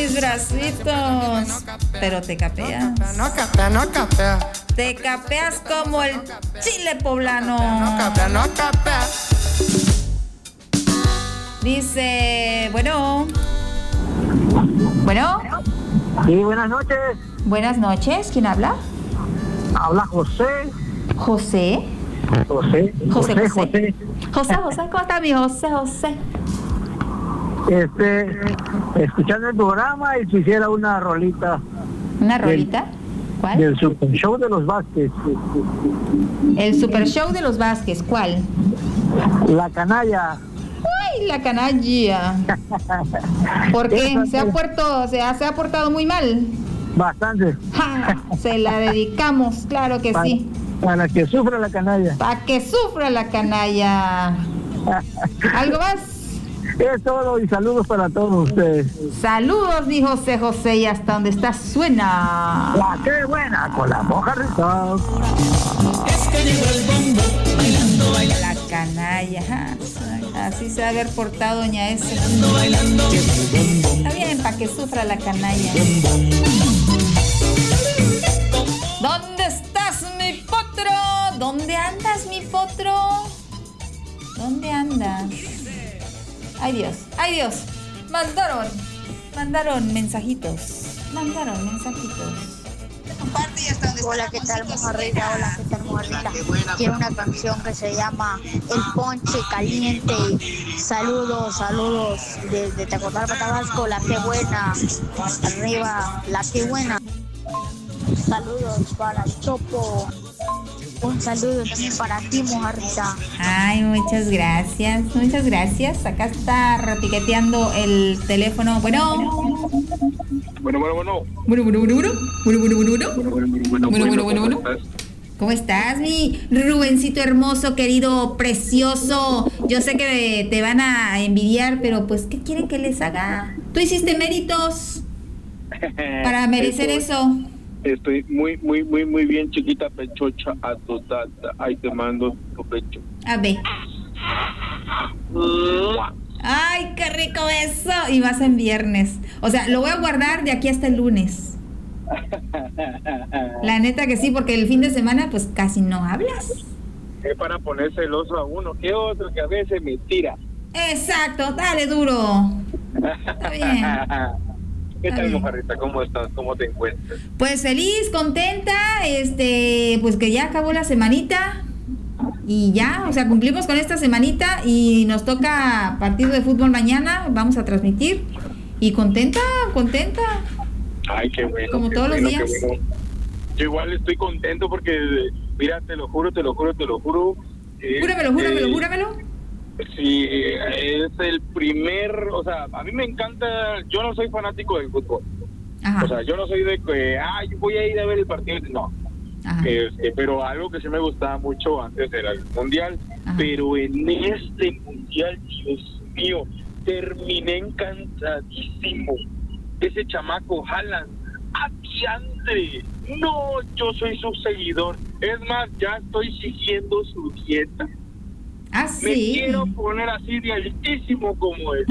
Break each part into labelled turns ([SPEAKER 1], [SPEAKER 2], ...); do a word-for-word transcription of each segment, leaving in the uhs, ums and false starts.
[SPEAKER 1] mis bracitos. Pero te capeas.
[SPEAKER 2] No capea, no capea.
[SPEAKER 1] Te capeas como el chile poblano.
[SPEAKER 2] No capea, no capea.
[SPEAKER 1] Dice, bueno. Bueno.
[SPEAKER 3] Sí, buenas noches.
[SPEAKER 1] Buenas noches. ¿Quién habla?
[SPEAKER 3] Habla José.
[SPEAKER 1] José.
[SPEAKER 3] José.
[SPEAKER 1] José, José.
[SPEAKER 3] José.
[SPEAKER 1] José, José, ¿cómo está mi José, José?
[SPEAKER 3] Este, escuchando el programa y quisiera una rolita.
[SPEAKER 1] ¿Una rolita? ¿Cuál?
[SPEAKER 3] Del Super Show de los Vázquez.
[SPEAKER 1] El Super Show de los Vázquez, ¿cuál?
[SPEAKER 3] La Canalla.
[SPEAKER 1] ¡Ay, la canalla! ¿Por qué? ¿Se ha, puerto, se ha, se ha portado muy mal?
[SPEAKER 3] Bastante.
[SPEAKER 1] ¡Ja! Se la dedicamos, claro que
[SPEAKER 3] para,
[SPEAKER 1] sí.
[SPEAKER 3] Para que sufra la canalla.
[SPEAKER 1] Para que sufra la canalla. ¿Algo más?
[SPEAKER 3] Es todo y saludos para todos ustedes.
[SPEAKER 1] Saludos, mi José José, y hasta donde está suena.
[SPEAKER 3] La que buena con la moja rica.
[SPEAKER 4] Es que llegó el bombo, bailando, bailando.
[SPEAKER 1] La canalla, ja. Así se va a haber portado doña ese.
[SPEAKER 4] Bailando, bailando.
[SPEAKER 1] Está bien, para que sufra la canalla. ¿Dónde estás, mi potro? ¿Dónde andas, mi potro? ¿Dónde andas? Ay Dios, ay Dios. Mandaron, mandaron mensajitos. Mandaron mensajitos.
[SPEAKER 5] Hola, ¿qué tal, mojarrita? Hola, ¿qué tal, mojarrita? Quiero una canción que se llama El Ponche Caliente. Saludos, saludos desde Tacotalpa, Tabasco. La que buena. Arriba, la que buena. Saludos para el Chopo. Un saludo también para ti, mojarrita.
[SPEAKER 1] Ay, muchas gracias, muchas gracias. Acá está repiqueteando el teléfono. Bueno.
[SPEAKER 6] Bueno, bueno, bueno.
[SPEAKER 1] Bueno, bueno, bueno, bueno. Bueno, bueno, bueno, bueno.
[SPEAKER 6] Bueno, bueno, bueno,
[SPEAKER 1] Bueno, bueno, bueno,
[SPEAKER 6] ¿cómo
[SPEAKER 1] bueno.
[SPEAKER 6] estás?
[SPEAKER 1] ¿Cómo estás, mi Rubencito hermoso, querido, precioso? Yo sé que te van a envidiar, pero pues, ¿qué quieren que les haga? Tú hiciste méritos para merecer
[SPEAKER 6] Estoy-
[SPEAKER 1] eso.
[SPEAKER 6] Estoy muy, muy, muy, muy bien, chiquita pechocha, a tu tata. Ahí te mando tu pecho.
[SPEAKER 1] A ver. Ay, qué rico eso. Y vas en viernes. O sea, lo voy a guardar de aquí hasta el lunes. La neta que sí, porque el fin de semana pues casi no hablas.
[SPEAKER 6] Es para poner celoso a uno, que otro que a veces me tira.
[SPEAKER 1] Exacto, dale duro. Está bien.
[SPEAKER 6] ¿Qué
[SPEAKER 1] Está
[SPEAKER 6] tal,
[SPEAKER 1] bien.
[SPEAKER 6] mojarrita? ¿Cómo estás? ¿Cómo te encuentras?
[SPEAKER 1] Pues feliz, contenta, este, pues que ya acabó la semanita y ya, o sea, cumplimos con esta semanita y nos toca partido de fútbol mañana, vamos a transmitir y contenta, contenta.
[SPEAKER 6] Ay, qué bueno.
[SPEAKER 1] Como
[SPEAKER 6] qué
[SPEAKER 1] todos los
[SPEAKER 6] bueno, qué
[SPEAKER 1] días.
[SPEAKER 6] bueno. Yo igual estoy contento porque, mira, te lo juro, te lo juro, te lo juro. eh,
[SPEAKER 1] Júramelo, júramelo,
[SPEAKER 6] eh,
[SPEAKER 1] júramelo.
[SPEAKER 6] Sí, es el primer, o sea, a mí me encanta, yo no soy fanático del fútbol.
[SPEAKER 1] Ajá,
[SPEAKER 6] O sea, yo no soy de que, ah, yo voy a ir a ver el partido. No,
[SPEAKER 1] ajá.
[SPEAKER 6] este, pero algo que sí me gustaba mucho antes era el mundial.
[SPEAKER 1] Ajá.
[SPEAKER 6] Pero en este mundial, Dios mío, terminé encantadísimo. Ese chamaco Haaland, adiante. No, yo soy su seguidor. Es más, ya estoy siguiendo su dieta.
[SPEAKER 1] Ah,
[SPEAKER 6] Me
[SPEAKER 1] sí.
[SPEAKER 6] quiero poner así de altísimo como él.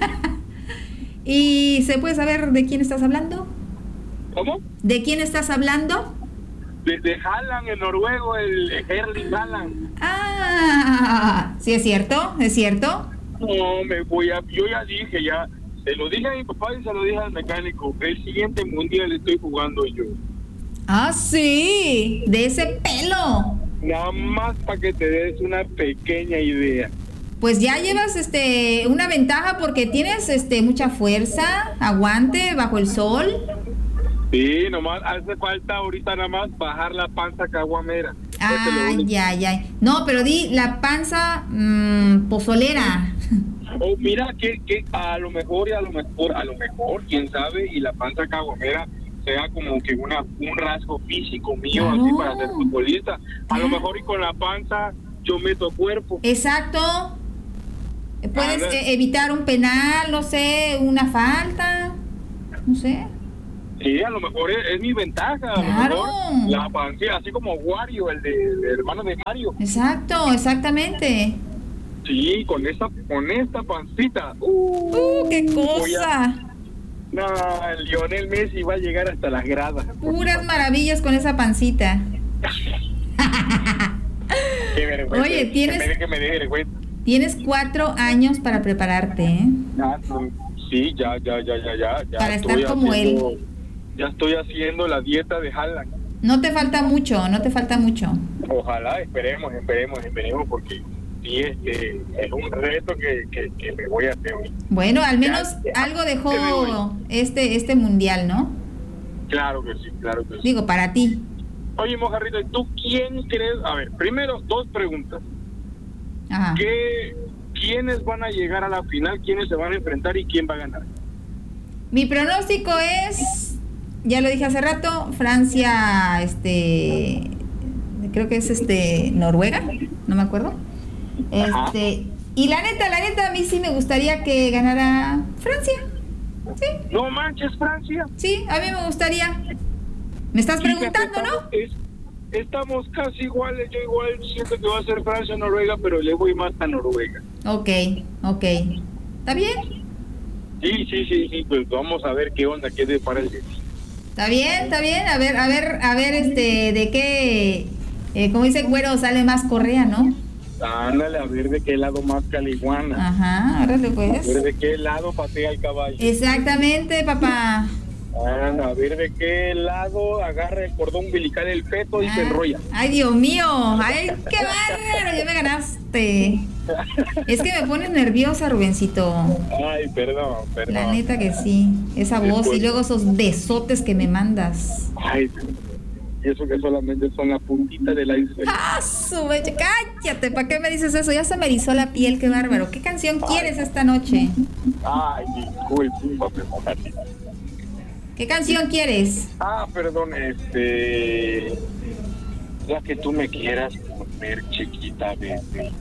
[SPEAKER 1] ¿Y se puede saber de quién estás hablando?
[SPEAKER 6] ¿Cómo?
[SPEAKER 1] ¿De quién estás hablando?
[SPEAKER 6] Desde Haaland, el noruego, el Erling Haaland.
[SPEAKER 1] Ah, sí es cierto, es cierto.
[SPEAKER 6] No, me voy a... Yo ya dije, ya... Se lo dije a mi papá y se lo dije al mecánico. El siguiente mundial estoy jugando yo.
[SPEAKER 1] Ah, sí, de ese pelo.
[SPEAKER 6] Nada más para que te des una pequeña idea.
[SPEAKER 1] Pues ya llevas este una ventaja porque tienes este mucha fuerza, aguante bajo el sol.
[SPEAKER 6] Sí, nomás hace falta ahorita nada más bajar la panza caguamera. Eso es lo
[SPEAKER 1] Ay,
[SPEAKER 6] único.
[SPEAKER 1] ay, ay. No, pero di la panza mmm, pozolera.
[SPEAKER 6] Oh, mira que, que a lo mejor y a lo mejor, a lo mejor, quién sabe, y la panza caguamera sea como que una un rasgo físico mío,
[SPEAKER 1] Claro.
[SPEAKER 6] así para ser futbolista. A
[SPEAKER 1] Claro.
[SPEAKER 6] lo mejor y con la panza yo meto cuerpo.
[SPEAKER 1] Exacto. Puedes
[SPEAKER 6] A ver.
[SPEAKER 1] eh, evitar un penal, no sé, una falta, no sé.
[SPEAKER 6] Sí, a lo mejor es, es mi ventaja. A
[SPEAKER 1] Claro.
[SPEAKER 6] lo mejor la panza, así como Wario, el de el hermano de Mario.
[SPEAKER 1] Exacto, exactamente.
[SPEAKER 6] Sí, con esta, con esta pancita. Uh,
[SPEAKER 1] Uh, qué
[SPEAKER 6] voy
[SPEAKER 1] cosa.
[SPEAKER 6] a, No, Lionel Messi va a llegar hasta las gradas.
[SPEAKER 1] Puras maravillas con esa pancita.
[SPEAKER 6] Qué vergüenza.
[SPEAKER 1] Oye, tienes...
[SPEAKER 6] Que me, que me dé vergüenza.
[SPEAKER 1] Tienes cuatro años para prepararte, ¿eh?
[SPEAKER 6] Ah, no. Sí, ya, ya, ya, ya, ya. ya
[SPEAKER 1] Para estar como
[SPEAKER 6] haciendo,
[SPEAKER 1] él.
[SPEAKER 6] Ya estoy haciendo la dieta de Haaland.
[SPEAKER 1] No te falta mucho, no te falta mucho.
[SPEAKER 6] Ojalá, esperemos, esperemos, esperemos, porque sí, este, es un reto que, que, que me voy a hacer hoy.
[SPEAKER 1] Bueno, al menos
[SPEAKER 6] Ya, ya.
[SPEAKER 1] algo
[SPEAKER 6] ¿Qué me
[SPEAKER 1] dejó
[SPEAKER 6] voy?
[SPEAKER 1] este este mundial, ¿no?
[SPEAKER 6] Claro que sí, claro que sí.
[SPEAKER 1] Digo, para ti.
[SPEAKER 6] Oye, Mojarrita, ¿tú quién crees? A ver, primero, dos preguntas.
[SPEAKER 1] Ajá.
[SPEAKER 6] ¿Qué, ¿Quiénes van a llegar a la final? ¿Quiénes se van a enfrentar y quién va a ganar?
[SPEAKER 1] Mi pronóstico es, ya lo dije hace rato, Francia, este, creo que es este Noruega, no me acuerdo. Este, y la neta, la neta, a mí sí me gustaría que ganara Francia. Sí,
[SPEAKER 6] No manches, Francia.
[SPEAKER 1] sí, a mí me gustaría. Me estás preguntando,
[SPEAKER 6] Fíjate,
[SPEAKER 1] ¿no?
[SPEAKER 6] estamos, es- estamos casi iguales. Yo igual siento que va a ser Francia o Noruega, pero le voy más a Noruega.
[SPEAKER 1] Ok, ok. ¿Está bien?
[SPEAKER 6] Sí, sí, sí, sí, pues vamos a ver qué onda, qué te parece.
[SPEAKER 1] Está bien, está bien. A ver, a ver, a ver, este, de qué, eh, como dice el güero, sale más correa, ¿no?
[SPEAKER 6] Ándale, a ver de qué lado más caliguana.
[SPEAKER 1] Ajá, órale
[SPEAKER 6] A ver
[SPEAKER 1] pues.
[SPEAKER 6] de qué lado patea el caballo.
[SPEAKER 1] Exactamente, papá.
[SPEAKER 6] Ah, a ver de qué lado agarra el cordón umbilical el feto y
[SPEAKER 1] Ah,
[SPEAKER 6] se enrolla.
[SPEAKER 1] Ay, Dios mío. Ay, qué bárbaro. Ya me ganaste. Es que me pones nerviosa, Rubencito.
[SPEAKER 6] Ay, perdón, perdón.
[SPEAKER 1] La neta que sí. Esa voz y luego esos besotes que me mandas.
[SPEAKER 6] Ay, y eso que solamente son la puntita del iceberg.
[SPEAKER 1] ¡Ah, su mecha! ¡Cállate! ¿Para qué me dices eso? Ya se me erizó la piel, qué bárbaro. ¿Qué canción quieres esta noche?
[SPEAKER 6] Ay, disculpa, Mojarrita.
[SPEAKER 1] ¿Qué canción quieres?
[SPEAKER 6] Ah, perdón, este... La que tú me quieras poner, chiquita, bebé.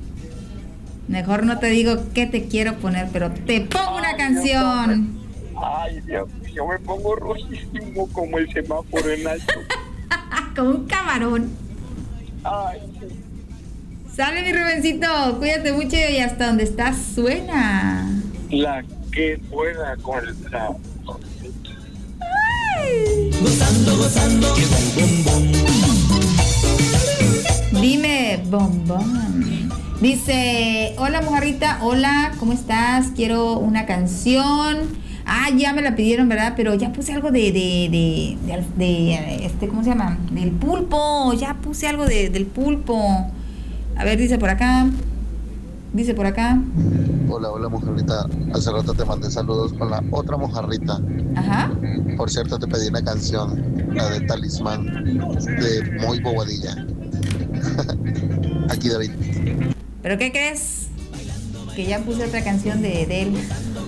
[SPEAKER 1] Mejor no te digo qué te quiero poner, pero te pongo una
[SPEAKER 6] Ay,
[SPEAKER 1] canción.
[SPEAKER 6] Ay, Dios mío, me pongo rojísimo como el semáforo en alto.
[SPEAKER 1] Como un camarón.
[SPEAKER 6] Ay,
[SPEAKER 1] Sale, mi Rubencito. Cuídate mucho y hasta donde estás suena.
[SPEAKER 6] la que pueda con la...
[SPEAKER 4] Gozando, gozando, que bom, bom, bom.
[SPEAKER 1] Dime, bombón. Dice, hola Mojarrita, hola, ¿cómo estás? Quiero una canción. Ah, ya me la pidieron, ¿verdad? Pero ya puse algo de, de, de, de, de, este, ¿cómo se llama? Del pulpo, ya puse algo de, del pulpo. A ver, dice por acá. Dice por acá.
[SPEAKER 7] Hola, hola Mojarrita. Hace rato te mandé saludos con la otra Mojarrita.
[SPEAKER 1] Ajá.
[SPEAKER 7] Por cierto, te pedí una canción, la de Talismán, de Muy Bobadilla. Aquí David.
[SPEAKER 1] ¿Pero qué crees? Que ya puse otra canción de, de él.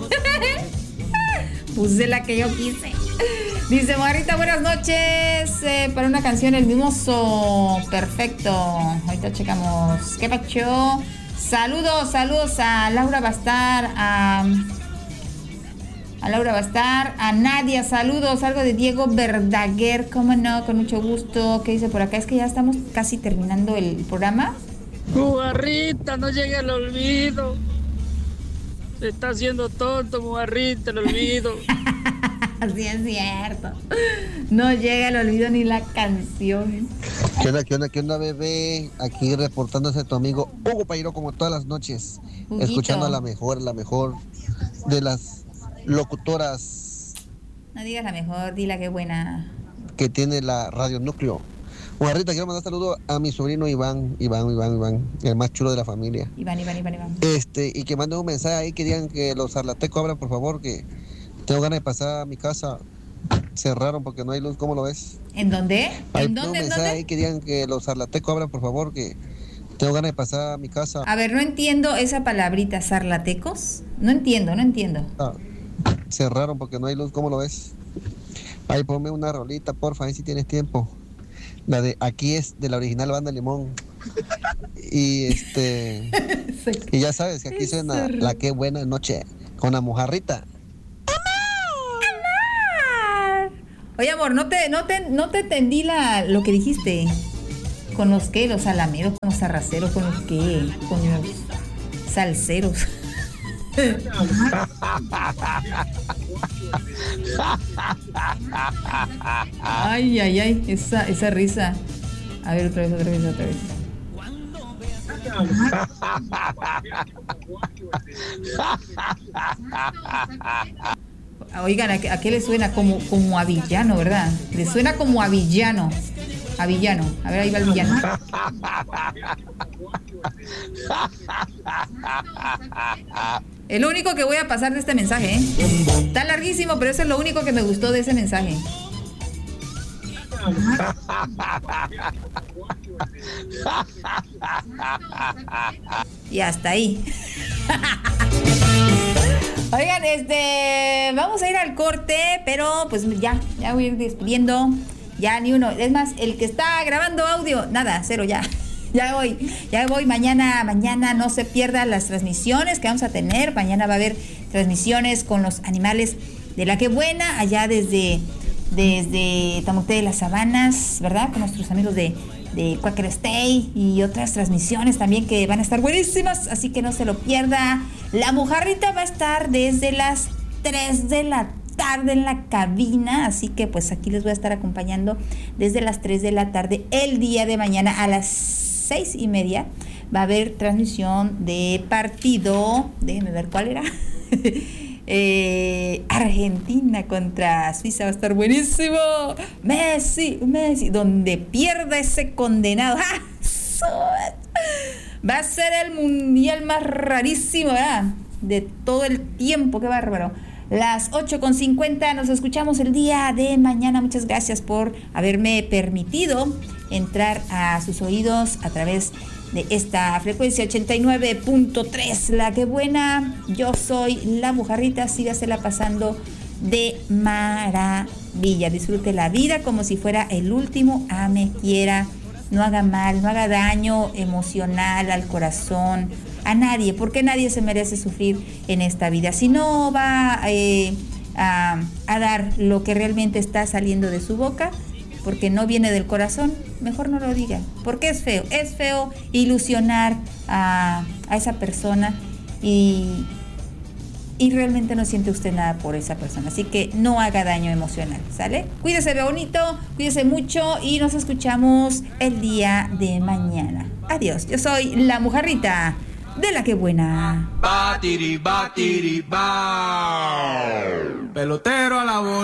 [SPEAKER 1] Puse la que yo quise. Dice, Mojarrita, buenas noches. Eh, para una canción, El Mimoso. Perfecto. Ahorita checamos. ¿Qué pacho? Saludos, saludos a Laura Bastar, a, a Laura Bastar, a Nadia, saludos, algo de Diego Verdaguer, cómo no, con mucho gusto. ¿Qué dice por acá? Es que ya estamos casi terminando el programa.
[SPEAKER 8] Mujarrita, no llegue al olvido. Se está haciendo tonto, Mujarrita, el olvido.
[SPEAKER 1] Así es cierto. No llega al olvido ni la canción.
[SPEAKER 7] ¿Qué onda, qué onda, qué onda, bebé? Aquí reportándose tu amigo Hugo Pairo como todas las noches.
[SPEAKER 1] Huguito.
[SPEAKER 7] Escuchando a la mejor, la mejor de las locutoras
[SPEAKER 1] No digas la mejor, di la que buena.
[SPEAKER 7] que tiene la Radio Núcleo. Mojarrita, quiero mandar saludos a mi sobrino Iván, Iván, Iván, Iván, el más chulo de la familia.
[SPEAKER 1] Iván, Iván, Iván, Iván.
[SPEAKER 7] Este, y que manden un mensaje ahí que digan que los arlatecos abran, por favor, que tengo ganas de pasar a mi casa. Cerraron porque no hay luz, ¿cómo lo ves?
[SPEAKER 1] ¿En dónde?
[SPEAKER 7] Ahí
[SPEAKER 1] ¿En
[SPEAKER 7] tengo un
[SPEAKER 1] dónde? ¿En
[SPEAKER 7] mensaje ahí
[SPEAKER 1] dónde?
[SPEAKER 7] que digan que los arlatecos abran, por favor, que tengo ganas de pasar a mi casa.
[SPEAKER 1] A ver, no entiendo esa palabrita, zarlatecos. No entiendo, no entiendo.
[SPEAKER 7] Ah, cerraron porque no hay luz, ¿cómo lo ves? Ahí ponme una rolita, porfa, ahí si tienes tiempo. La de aquí es de la original Banda Limón. Y este y ya sabes que aquí suena la que buena noche con la Mojarrita.
[SPEAKER 1] Oye, amor, no te, no te, no te entendí la, lo que dijiste. ¿Con los qué? ¿Los alameros? ¿Con los arraceros? ¿Con los qué? ¿Con los salseros? Ay, ay, ay, esa, esa risa. A ver, otra vez, otra vez, otra vez. Oigan, ¿a qué, a qué le suena? Como, como a villano, ¿verdad? Le suena como a villano. A villano. A ver, ahí va el villano. Es lo único que voy a pasar de este mensaje, ¿eh? Está larguísimo, pero eso es lo único que me gustó de ese mensaje. Y hasta ahí. Oigan, este, vamos a ir al corte, pero pues ya, ya voy a ir despidiendo. Ya ni uno, es más, el que está grabando audio, nada, cero ya. Ya voy, ya voy, mañana, mañana no se pierdan las transmisiones que vamos a tener. Mañana va a haber transmisiones con los animales de La Que Buena, allá desde, desde Tamuté de las Sabanas, ¿verdad? Con nuestros amigos de, de Quaker Stay y otras transmisiones también que van a estar buenísimas, así que no se lo pierda. La Mojarrita va a estar desde las tres de la tarde en la cabina, así que pues aquí les voy a estar acompañando desde las tres de la tarde el día de mañana. A las seis y media va a haber transmisión de partido, déjenme ver cuál era. eh, Argentina contra Suiza, va a estar buenísimo. Messi, Messi, donde pierda ese condenado. ¡Ah! Va a ser el mundial más rarísimo, ¿verdad? De todo el tiempo, qué bárbaro. Las ocho con cincuenta, nos escuchamos el día de mañana. Muchas gracias por haberme permitido entrar a sus oídos a través de esta frecuencia ochenta y nueve punto tres. La Que Buena, yo soy La Mojarrita, sígasela pasando de maravilla. Disfrute la vida como si fuera el último, ame, quiera, no haga mal, no haga daño emocional al corazón, a nadie, porque nadie se merece sufrir en esta vida. Si no va eh, a, a dar lo que realmente está saliendo de su boca, porque no viene del corazón, mejor no lo diga, porque es feo, es feo ilusionar a, a esa persona y, y realmente no siente usted nada por esa persona, así que no haga daño emocional, ¿sale? Cuídese bonito, cuídese mucho y nos escuchamos el día de mañana. Adiós, yo soy La Mojarrita de La Que Buena.
[SPEAKER 2] Batiri, batiri, ba. Pelotero a la bola.